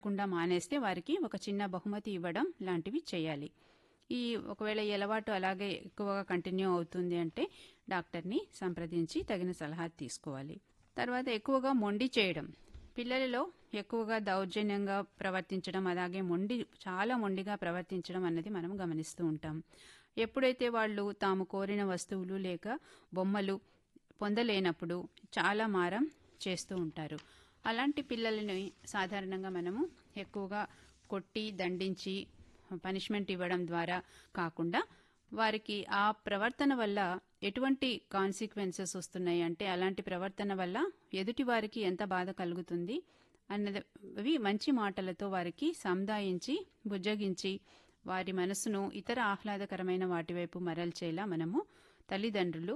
కుండా మానేస్తే వారికి ఒక చిన్న బహుమతి ఇవ్వడం లాంటివి చేయాలి. ఒకవేళ ఈ అలవాటు అలాగే ఎక్కువగా కంటిన్యూ అవుతుంది అంటే డాక్టర్ని సంప్రదించి తగిన సలహా తీసుకోవాలి. తర్వాత ఎక్కువగా మొండి చేయడం. పిల్లలలో ఎక్కువగా దౌర్జన్యంగా ప్రవర్తించడం, అలాగే చాలా మొండిగా ప్రవర్తించడం అన్నది మనం గమనిస్తూ ఉంటాం. ఎప్పుడైతే వాళ్ళు తాము కోరిన వస్తువులు లేక బొమ్మలు పొందలేనప్పుడు చాలా మారం చేస్తూ ఉంటారు. అలాంటి పిల్లలని సాధారణంగా మనము ఎక్కువగా కొట్టి దండించి పనిష్మెంట్ ఇవ్వడం ద్వారా కాకుండా వారికి ఆ ప్రవర్తన వల్ల ఎటువంటి కాన్సిక్వెన్సెస్ వస్తున్నాయి అంటే అలాంటి ప్రవర్తన వల్ల ఎదుటి వారికి ఎంత బాధ కలుగుతుంది అన్నది మంచి మాటలతో వారికి సంధాయించి బుజ్జగించి వారి మనసును ఇతర ఆహ్లాదకరమైన వాటి వైపు మరల్చేలా మనము తల్లిదండ్రులు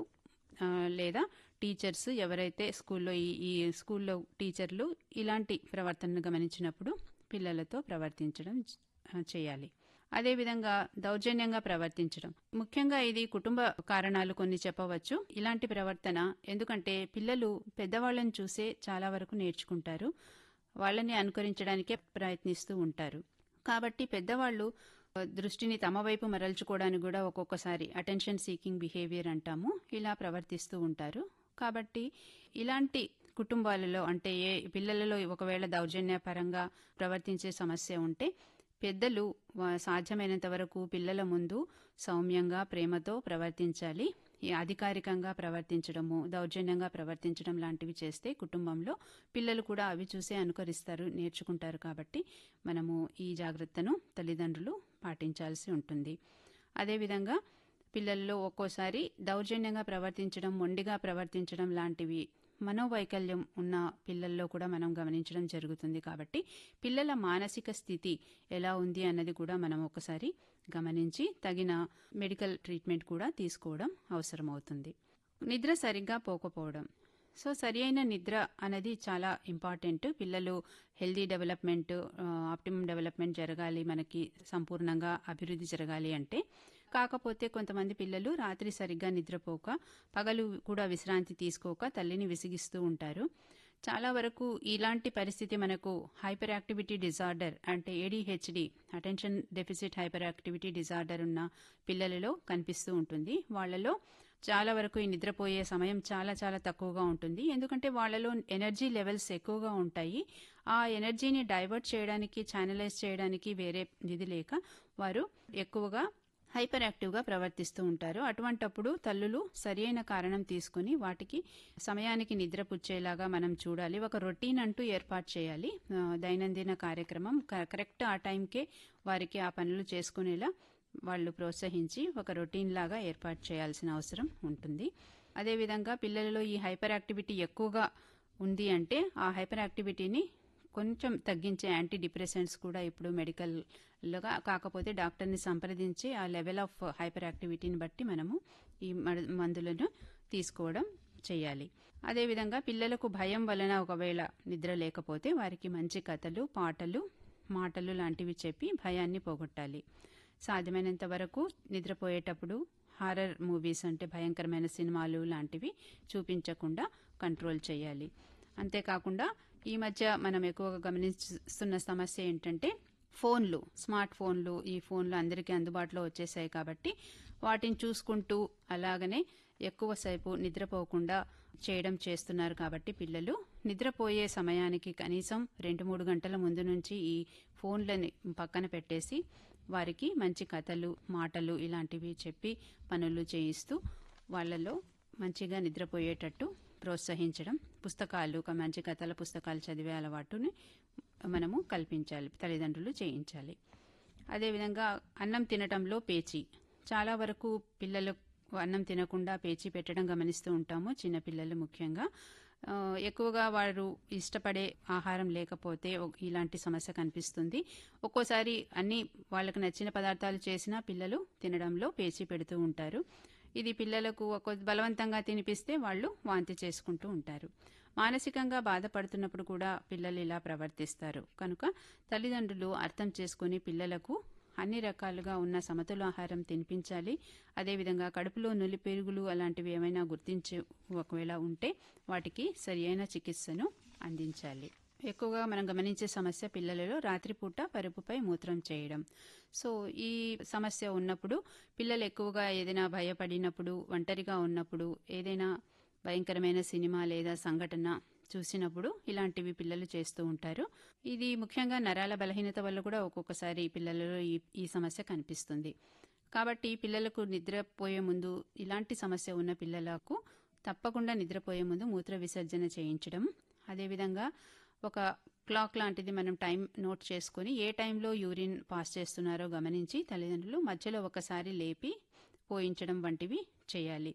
లేదా టీచర్స్ ఎవరైతే ఈ స్కూల్లో టీచర్లు ఇలాంటి ప్రవర్తనను గమనించినప్పుడు పిల్లలతో ప్రవర్తించడం చేయాలి. అదేవిధంగా దౌర్జన్యంగా ప్రవర్తించడం, ముఖ్యంగా ఇది కుటుంబ కారణాలు కొన్ని చెప్పవచ్చు ఇలాంటి ప్రవర్తన. ఎందుకంటే పిల్లలు పెద్దవాళ్ళని చూసే చాలా వరకు నేర్చుకుంటారు, వాళ్ళని అనుకరించడానికే ప్రయత్నిస్తూ ఉంటారు. కాబట్టి పెద్దవాళ్ళు దృష్టిని తమ వైపు మరల్చుకోవడానికి కూడా ఒక్కొక్కసారి అటెన్షన్ సీకింగ్ బిహేవియర్ అంటాము, ఇలా ప్రవర్తిస్తూ ఉంటారు. కాబట్టి ఇలాంటి కుటుంబాలలో అంటే పిల్లలలో ఒకవేళ దౌర్జన్యపరంగా ప్రవర్తించే సమస్య ఉంటే పెద్దలు సాధ్యమైనంత వరకు పిల్లల ముందు సౌమ్యంగా ప్రేమతో ప్రవర్తించాలి. అధికారికంగా ప్రవర్తించడము, దౌర్జన్యంగా ప్రవర్తించడం లాంటివి చేస్తే కుటుంబంలో పిల్లలు కూడా అవి చూసే అనుకరిస్తారు, నేర్చుకుంటారు. కాబట్టి మనము ఈ జాగ్రత్తను తల్లిదండ్రులు పాటించాల్సి ఉంటుంది. అదేవిధంగా పిల్లల్లో ఒక్కోసారి దౌర్జన్యంగా ప్రవర్తించడం, మొండిగా ప్రవర్తించడం లాంటివి మనోవైకల్యం ఉన్న పిల్లల్లో కూడా మనం గమనించడం జరుగుతుంది. కాబట్టి పిల్లల మానసిక స్థితి ఎలా ఉంది అన్నది కూడా మనం ఒకసారి గమనించి తగిన మెడికల్ ట్రీట్మెంట్ కూడా తీసుకోవడం అవసరమవుతుంది. నిద్ర సరిగ్గా పోకపోవడం. సరి అయిన నిద్ర అనేది చాలా ఇంపార్టెంట్. పిల్లలు హెల్దీ డెవలప్మెంట్, ఆప్టిమమ్ డెవలప్మెంట్ జరగాలి, మనకి సంపూర్ణంగా అభివృద్ధి జరగాలి అంటే. కాకపోతే కొంతమంది పిల్లలు రాత్రి సరిగ్గా నిద్రపోక పగలు కూడా విశ్రాంతి తీసుకోక తల్లిని విసిగిస్తూ ఉంటారు. చాలా వరకు ఇలాంటి పరిస్థితి మనకు హైపర్ యాక్టివిటీ డిజార్డర్ అంటే ADHD, attention deficit hyper activity disorder ఉన్న పిల్లలలో కనిపిస్తూ ఉంటుంది. వాళ్లలో చాలా వరకు ఈ నిద్రపోయే సమయం చాలా చాలా తక్కువగా ఉంటుంది. ఎందుకంటే వాళ్లలో ఎనర్జీ లెవెల్స్ ఎక్కువగా ఉంటాయి. ఆ ఎనర్జీని డైవర్ట్ చేయడానికి, ఛానలైజ్ చేయడానికి వేరే నిధి లేక వారు ఎక్కువగా హైపర్ యాక్టివ్గా ప్రవర్తిస్తూ ఉంటారు. అటువంటప్పుడు తల్లులు సరి అయిన కారణం తీసుకుని వాటికి సమయానికి నిద్ర పుచ్చేలాగా మనం చూడాలి. ఒక రొటీన్ అంటూ ఏర్పాటు చేయాలి. దైనందిన కార్యక్రమం కరెక్ట్ ఆ టైంకే వారికి ఆ పనులు చేసుకునేలా వాళ్ళు ప్రోత్సహించి ఒక రొటీన్ లాగా ఏర్పాటు చేయాల్సిన అవసరం ఉంటుంది. అదేవిధంగా పిల్లలలో ఈ హైపర్ యాక్టివిటీ ఎక్కువగా ఉంది అంటే ఆ హైపర్ యాక్టివిటీని కొంచెం తగ్గించే యాంటీ డిప్రెసెంట్స్ కూడా ఇప్పుడు మెడికల్గా, కాకపోతే డాక్టర్ని సంప్రదించి ఆ లెవెల్ ఆఫ్ హైపర్ యాక్టివిటీని బట్టి మనము ఈ మందులను తీసుకోవడం చేయాలి. అదేవిధంగా పిల్లలకు భయం వలన ఒకవేళ నిద్ర లేకపోతే వారికి మంచి కథలు, పాటలు, మాటలు లాంటివి చెప్పి భయాన్ని పోగొట్టాలి. సాధ్యమైనంత వరకు నిద్రపోయేటప్పుడు హారర్ మూవీస్ అంటే భయంకరమైన సినిమాలు లాంటివి చూపించకుండా కంట్రోల్ చేయాలి. అంతేకాకుండా ఈ మధ్య మనం ఎక్కువగా గమనిస్తున్న సమస్య ఏంటంటే ఫోన్లు, స్మార్ట్ ఫోన్లు. ఈ ఫోన్లు అందరికీ అందుబాటులో వచ్చేసాయి కాబట్టి వాటిని చూసుకుంటూ అలాగనే ఎక్కువసేపు నిద్రపోకుండా చేయడం చేస్తున్నారు. కాబట్టి పిల్లలు నిద్రపోయే సమయానికి కనీసం 2-3 గంటల ముందు నుంచి ఈ ఫోన్లని పక్కన పెట్టేసి వారికి మంచి కథలు, మాటలు ఇలాంటివి చెప్పి పనులు చేయిస్తూ వాళ్ళలో మంచిగా నిద్రపోయేటట్టు ప్రోత్సహించడం, పుస్తకాలు, మంచి కథల పుస్తకాలు చదివే అలవాటుని మనము కల్పించాలి, తల్లిదండ్రులు చేయించాలి. అదేవిధంగా అన్నం తినటంలో పేచీ. చాలా వరకు పిల్లలు అన్నం తినకుండా పేచీ పెట్టడం గమనిస్తూ ఉంటాము, చిన్నపిల్లలు ముఖ్యంగా. ఎక్కువగా వారు ఇష్టపడే ఆహారం లేకపోతే ఇలాంటి సమస్య కనిపిస్తుంది. ఒక్కోసారి అన్ని వాళ్ళకు నచ్చిన పదార్థాలు చేసినా పిల్లలు తినడంలో పేచీ పెడుతూ ఉంటారు. ఇది పిల్లలకు బలవంతంగా తినిపిస్తే వాళ్ళు వాంతి చేసుకుంటూ ఉంటారు. మానసికంగా బాధపడుతున్నప్పుడు కూడా పిల్లలు ఇలా ప్రవర్తిస్తారు. కనుక తల్లిదండ్రులు అర్థం చేసుకుని పిల్లలకు అన్ని రకాలుగా ఉన్న సమతుల ఆహారం తినిపించాలి. అదేవిధంగా కడుపులో నులి పెరుగులు అలాంటివి ఏమైనా గుర్తించి ఒకవేళ ఉంటే వాటికి సరి అయిన చికిత్సను అందించాలి. ఎక్కువగా మనం గమనించే సమస్య పిల్లలలో రాత్రిపూట పరుపుపై మూత్రం చేయడం. సో ఈ సమస్య ఉన్నప్పుడు పిల్లలు ఎక్కువగా ఏదైనా భయపడినప్పుడు, ఒంటరిగా ఉన్నప్పుడు, ఏదైనా భయంకరమైన సినిమా లేదా సంఘటన చూసినప్పుడు ఇలాంటివి పిల్లలు చేస్తూ ఉంటారు. ఇది ముఖ్యంగా నరాల బలహీనత వల్ల కూడా ఒక్కొక్కసారి పిల్లలలో ఈ సమస్య కనిపిస్తుంది. కాబట్టి పిల్లలకు నిద్రపోయే ముందు, ఇలాంటి సమస్య ఉన్న పిల్లలకు తప్పకుండా నిద్రపోయే ముందు మూత్ర విసర్జన చేయించడం. అదేవిధంగా ఒక క్లాక్ లాంటిది మనం టైం నోట్ చేసుకుని ఏ టైంలో యూరిన్ పాస్ చేస్తున్నారో గమనించి తల్లిదండ్రులు మధ్యలో ఒకసారి లేపి పోయించడం వంటివి చేయాలి.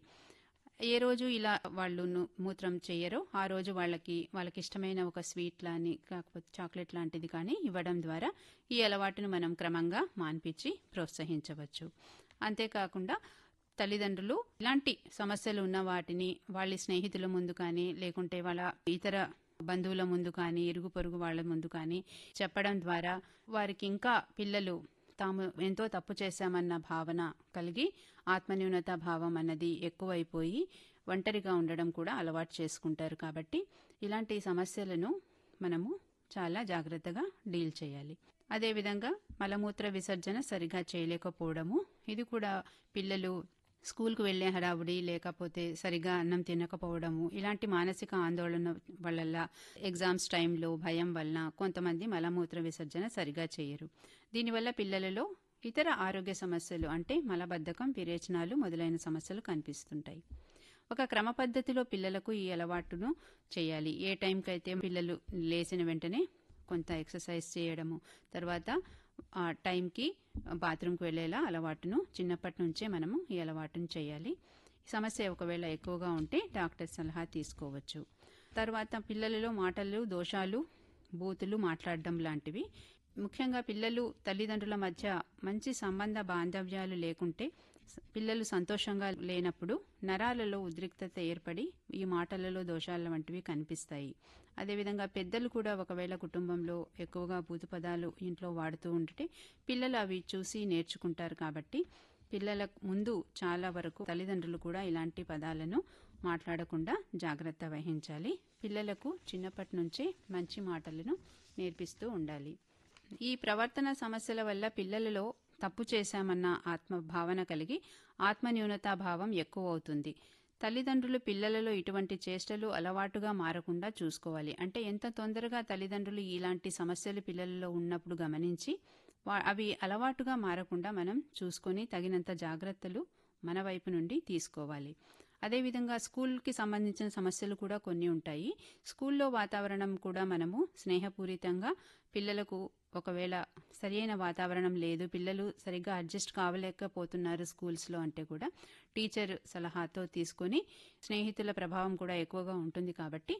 ఏ రోజు ఇలా వాళ్ళు మూత్రం చేయరో ఆ రోజు వాళ్ళకి ఇష్టమైన ఒక స్వీట్ లాని కాకపోతే చాక్లెట్ లాంటిది కానీ ఇవ్వడం ద్వారా ఈ అలవాటును మనం క్రమంగా మాన్పించి ప్రోత్సహించవచ్చు. అంతేకాకుండా తల్లిదండ్రులు ఇలాంటి సమస్యలు ఉన్న వాటిని వాళ్ళ స్నేహితుల ముందు కానీ, లేకుంటే వాళ్ళ ఇతర బంధువుల ముందు కానీ, ఇరుగు పొరుగు వాళ్ళ ముందు కానీ చెప్పడం ద్వారా వారికి ఇంకా పిల్లలు తాము ఎంతో తప్పు చేశామన్న భావన కలిగి ఆత్మన్యూనతా భావం అన్నది ఎక్కువైపోయి ఒంటరిగా ఉండడం కూడా అలవాటు చేసుకుంటారు. కాబట్టి ఇలాంటి సమస్యలను మనము చాలా జాగ్రత్తగా డీల్ చేయాలి. అదేవిధంగా మలమూత్ర విసర్జన సరిగా చేయలేకపోవడము, ఇది కూడా పిల్లలు స్కూల్కు వెళ్లే హడావుడి, లేకపోతే సరిగా అన్నం తినకపోవడము, ఇలాంటి మానసిక ఆందోళన వల్ల, ఎగ్జామ్స్ టైంలో భయం వలన కొంతమంది మలమూత్ర విసర్జన సరిగా చేయరు. దీనివల్ల పిల్లలలో ఇతర ఆరోగ్య సమస్యలు అంటే మలబద్ధకం, విరేచనాలు మొదలైన సమస్యలు కనిపిస్తుంటాయి. ఒక క్రమ పద్ధతిలో పిల్లలకు ఈ అలవాటును చేయాలి. ఏ టైంకైతే పిల్లలు లేచిన వెంటనే కొంత ఎక్సర్సైజ్ చేయడము, తర్వాత ఆ టైంకి బాత్రూంకి వెళ్లేలా అలవాటును చిన్నప్పటి నుంచే మనము ఈ అలవాటును చేయాలి. సమస్య ఒకవేళ ఎక్కువగా ఉంటే డాక్టర్ సలహా తీసుకోవచ్చు. తర్వాత పిల్లలలో మాటలు, దోషాలు, బూతులు మాట్లాడడం లాంటివి, ముఖ్యంగా పిల్లలు తల్లిదండ్రుల మధ్య మంచి సంబంధ బాంధవ్యాలు లేకుంటే, పిల్లలు సంతోషంగా లేనప్పుడు నరాలలో ఉద్రిక్తత ఏర్పడి ఈ మాటలలో దోషాల వంటివి కనిపిస్తాయి. అదేవిధంగా పెద్దలు కూడా ఒకవేళ కుటుంబంలో ఎక్కువగా బూతు పదాలు ఇంట్లో వాడుతూ ఉంటే పిల్లలు అవి చూసి నేర్చుకుంటారు. కాబట్టి పిల్లల ముందు చాలా వరకు తల్లిదండ్రులు కూడా ఇలాంటి పదాలను మాట్లాడకుండా జాగ్రత్త వహించాలి. పిల్లలకు చిన్నప్పటి నుంచే మంచి మాటలను నేర్పిస్తూ ఉండాలి. ఈ ప్రవర్తన సమస్యల వల్ల పిల్లలలో తప్పు చేశామన్న ఆత్మభావన కలిగి ఆత్మన్యూనతా భావం ఎక్కువ అవుతుంది. తల్లిదండ్రులు పిల్లలలో ఇటువంటి చేష్టలు అలవాటుగా మారకుండా చూసుకోవాలి. అంటే ఎంత తొందరగా తల్లిదండ్రులు ఇలాంటి సమస్యలు పిల్లలలో ఉన్నప్పుడు గమనించి అవి అలవాటుగా మారకుండా మనం చూసుకొని తగినంత జాగ్రత్తలు మన వైపు నుండి తీసుకోవాలి. అదేవిధంగా స్కూల్కి సంబంధించిన సమస్యలు కూడా కొన్ని ఉంటాయి. స్కూల్లో వాతావరణం కూడా మనము స్నేహపూరితంగా పిల్లలకు, ఒకవేళ సరైన వాతావరణం లేదు, పిల్లలు సరిగ్గా అడ్జస్ట్ కావలేకపోతున్నారు స్కూల్స్లో అంటే కూడా టీచర్ సలహాతో తీసుకొని, స్నేహితుల ప్రభావం కూడా ఎక్కువగా ఉంటుంది కాబట్టి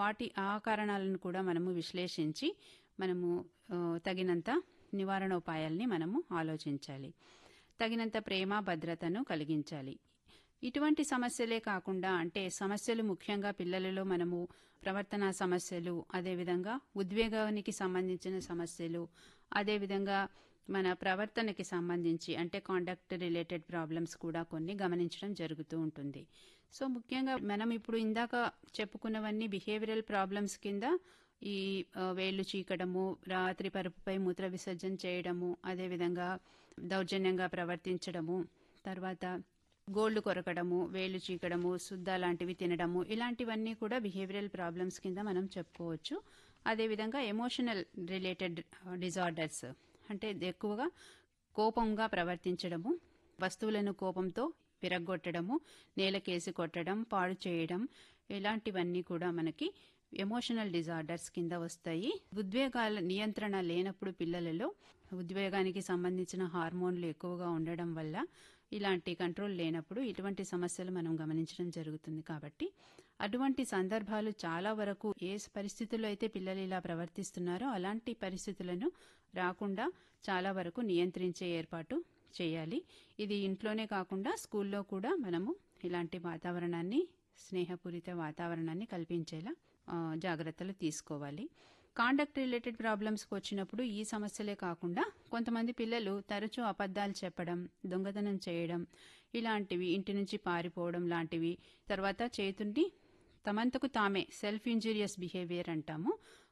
ఆ కారణాలను కూడా మనము విశ్లేషించి మనము తగినంత నివారణోపాయాల్ని మనము ఆలోచించాలి. తగినంత ప్రేమ, భద్రతను కలిగించాలి. ఇటువంటి సమస్యలే కాకుండా, అంటే సమస్యలు ముఖ్యంగా పిల్లలలో మనము ప్రవర్తనా సమస్యలు, అదేవిధంగా ఉద్వేగానికి సంబంధించిన సమస్యలు, అదేవిధంగా మన ప్రవర్తనకి సంబంధించి అంటే కాండక్ట్ రిలేటెడ్ ప్రాబ్లమ్స్ కూడా కొన్ని గమనించడం జరుగుతూ ఉంటుంది. సో ముఖ్యంగా మనం ఇప్పుడు ఇందాక చెప్పుకున్నవన్నీ బిహేవియరల్ ప్రాబ్లమ్స్ కింద ఈ వేళ్లు చీకడము, రాత్రి పరుపుపై మూత్ర విసర్జన చేయడము, అదేవిధంగా దౌర్జన్యంగా ప్రవర్తించడము, తర్వాత గోళ్లు కొరకడము, వేళ్లు చీకడము, సుద్ద లాంటివి తినడము, ఇలాంటివన్నీ కూడా బిహేవియరల్ ప్రాబ్లమ్స్ కింద మనం చెప్పుకోవచ్చు. అదేవిధంగా ఎమోషనల్ రిలేటెడ్ డిజార్డర్స్ అంటే ఎక్కువగా కోపంగా ప్రవర్తించడము, వస్తువులను కోపంతో విరగ్గొట్టడము, నేలకేసి కొట్టడం, పాడు చేయడం, ఇలాంటివన్నీ కూడా మనకి ఎమోషనల్ డిజార్డర్స్ కింద వస్తాయి. ఉద్వేగాల నియంత్రణ లేనప్పుడు పిల్లలలో ఉద్వేగానికి సంబంధించిన హార్మోన్లు ఎక్కువగా ఉండడం వల్ల, ఇలాంటి కంట్రోల్ లేనప్పుడు ఇటువంటి సమస్యలు మనం గమనించడం జరుగుతుంది. కాబట్టి అటువంటి సందర్భాలు చాలా వరకు ఏ పరిస్థితుల్లో అయితే పిల్లలు ఇలా ప్రవర్తిస్తున్నారో అలాంటి పరిస్థితులను రాకుండా చాలా వరకు నియంత్రించే ఏర్పాటు చేయాలి. ఇది ఇంట్లోనే కాకుండా స్కూల్లో కూడా మనము ఇలాంటి వాతావరణాన్ని, స్నేహపూరిత వాతావరణాన్ని కల్పించేలా జాగ్రత్తలు తీసుకోవాలి. కాండక్ట్ రిలేటెడ్ ప్రాబ్లమ్స్కి వచ్చినప్పుడు ఈ సమస్యలే కాకుండా కొంతమంది పిల్లలు తరచూ అబద్ధాలు చెప్పడం, దొంగతనం చేయడం, ఇలాంటివి, ఇంటి నుంచి పారిపోవడం లాంటివి, తర్వాత చేతుల్ని తమంతకు తామే సెల్ఫ్ ఇంజూరియస్ బిహేవియర్ అంటాము,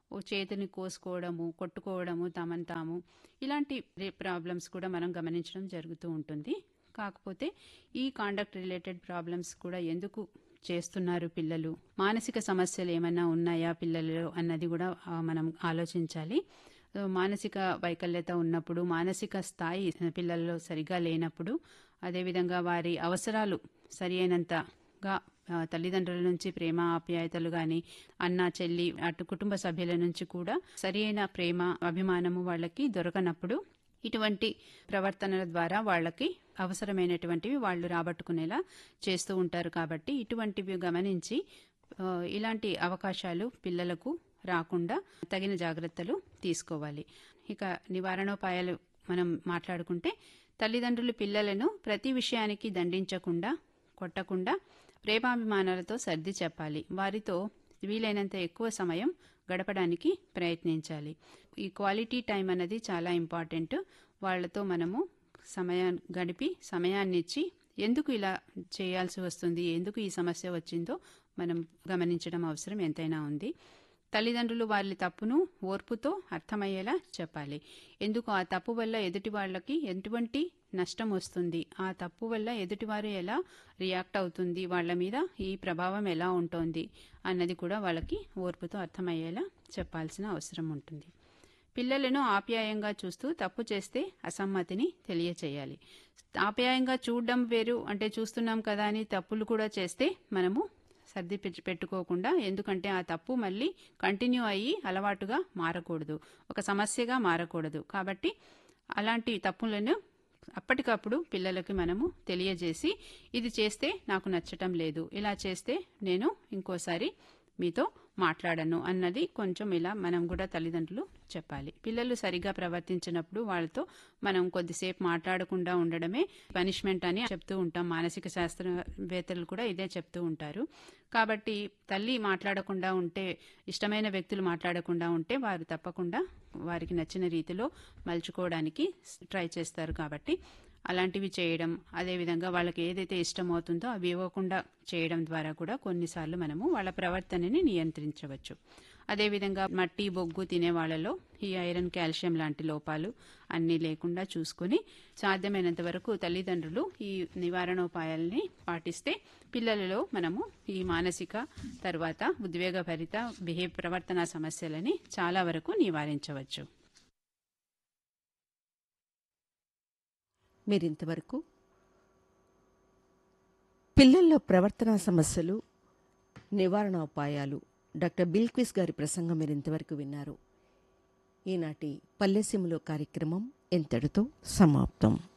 ఓ చేతిని కోసుకోవడము, కొట్టుకోవడము తమను తాము, ఇలాంటి ప్రాబ్లమ్స్ కూడా మనం గమనించడం జరుగుతూ ఉంటుంది. కాకపోతే ఈ కాండక్ట్ రిలేటెడ్ ప్రాబ్లమ్స్ కూడా ఎందుకు చేస్తున్నారు పిల్లలు, మానసిక సమస్యలు ఏమైనా ఉన్నాయా పిల్లలలో అన్నది కూడా మనం ఆలోచించాలి. మానసిక వైకల్యత ఉన్నప్పుడు, మానసిక స్థాయి పిల్లల్లో సరిగా లేనప్పుడు, అదేవిధంగా వారి అవసరాలు సరి అయినంతగా తల్లిదండ్రుల నుంచి ప్రేమ ఆప్యాయతలు కానీ, అన్న చెల్లి అటు కుటుంబ సభ్యుల నుంచి కూడా సరి అయిన ప్రేమ అభిమానము వాళ్ళకి దొరకనప్పుడు ఇటువంటి ప్రవర్తనల ద్వారా వాళ్ళకి అవసరమైనటువంటివి వాళ్ళు రాబట్టుకునేలా చేస్తూ ఉంటారు. కాబట్టి ఇటువంటివి గమనించి ఇలాంటి అవకాశాలు పిల్లలకు రాకుండా తగిన జాగ్రత్తలు తీసుకోవాలి. ఇక నివారణోపాయాలు మనం మాట్లాడుకుంటే, తల్లిదండ్రులు పిల్లలను ప్రతి విషయానికి దండించకుండా, కొట్టకుండా ప్రేమాభిమానాలతో సర్ది చెప్పాలి. వారితో వీలైనంత ఎక్కువ సమయం గడపడానికి ప్రయత్నించాలి. ఈ క్వాలిటీ టైం అన్నది చాలా ఇంపార్టెంట్. వాళ్ళతో మనము గడిపి సమయాన్నిచ్చి ఎందుకు ఇలా చేయాల్సి వస్తుంది, ఎందుకు ఈ సమస్య వచ్చిందో మనం గమనించడం అవసరం ఎంతైనా ఉంది. తల్లిదండ్రులు వారి తప్పును ఓర్పుతో అర్థమయ్యేలా చెప్పాలి. ఎందుకు ఆ తప్పు వల్ల ఎదుటి వాళ్ళకి ఎటువంటి నష్టం వస్తుంది, ఆ తప్పు వల్ల ఎదుటివారు ఎలా రియాక్ట్ అవుతుంది, వాళ్ళ మీద ఈ ప్రభావం ఎలా ఉంటుంది అన్నది కూడా వాళ్ళకి ఓర్పుతో అర్థమయ్యేలా చెప్పాల్సిన అవసరం ఉంటుంది. పిల్లలను ఆప్యాయంగా చూస్తూ తప్పు చేస్తే అసమ్మతిని తెలియచేయాలి. ఆప్యాయంగా చూడడం వేరు, అంటే చూస్తున్నాం కదా అని తప్పులు కూడా చేస్తే మనము సర్ది పెట్టుకోకుండా, ఎందుకంటే ఆ తప్పు మళ్ళీ కంటిన్యూ అయ్యి అలవాటుగా మారకూడదు, ఒక సమస్యగా మారకూడదు. కాబట్టి అలాంటి తప్పులను అప్పటికప్పుడు పిల్లలకి మనము తెలియజేసి, ఇది చేస్తే నాకు నచ్చటం లేదు, ఇలా చేస్తే నేను ఇంకోసారి మీతో మాట్లాడను అన్నది కొంచెం ఇలా మనం కూడా తల్లిదండ్రులు చెప్పాలి. పిల్లలు సరిగా ప్రవర్తించినప్పుడు వాళ్ళతో మనం కొద్దిసేపు మాట్లాడకుండా ఉండడమే పనిష్మెంట్ అని చెప్తూ ఉంటాం. మానసిక శాస్త్రవేత్తలు కూడా ఇదే చెప్తూ ఉంటారు. కాబట్టి తల్లి మాట్లాడకుండా ఉంటే, ఇష్టమైన వ్యక్తులు మాట్లాడకుండా ఉంటే వారు తప్పకుండా వారికి నచ్చిన రీతిలో మలుచుకోవడానికి ట్రై చేస్తారు. కాబట్టి అలాంటివి చేయడం, అదేవిధంగా వాళ్ళకి ఏదైతే ఇష్టమవుతుందో అవి ఇవ్వకుండా చేయడం ద్వారా కూడా కొన్నిసార్లు మనము వాళ్ళ ప్రవర్తనని నియంత్రించవచ్చు. అదేవిధంగా మట్టి బొగ్గు తినే వాళ్ళలో ఈ ఐరన్, కాల్షియం లాంటి లోపాలు అన్నీ లేకుండా చూసుకుని సాధ్యమైనంత వరకు తల్లిదండ్రులు ఈ నివారణోపాయాలని పాటిస్తే పిల్లలలో మనము ఈ మానసిక తర్వాత ఉద్వేగభరిత ప్రవర్తనా సమస్యలని చాలా వరకు నివారించవచ్చు. మీరింతవరకు పిల్లల్లో ప్రవర్తనా సమస్యలు, నివారణోపాయాలు డాక్టర్ బిల్క్విస్ గారి ప్రసంగం మీరింతవరకు విన్నారు. ఈనాటి పల్లెసీమలో కార్యక్రమం ఇంతటితో సమాప్తం.